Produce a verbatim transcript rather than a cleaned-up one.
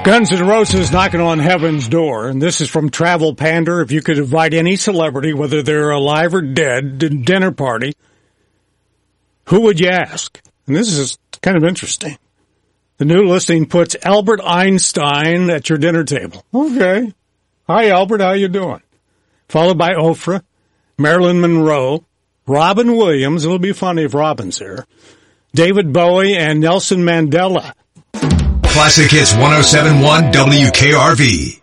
Guns N' Roses knocking on heaven's door, and this is from Travel Pander. If you could invite any celebrity, whether they're alive or dead, to a dinner party, who would you ask? And this is kind of interesting. The new listing puts Albert Einstein at your dinner table. Okay. Hi, Albert. How you doing? Followed by Oprah, Marilyn Monroe, Robin Williams. It'll be funny if Robin's here. David Bowie and Nelson Mandela. Classic Hits one oh seven point one W K R V.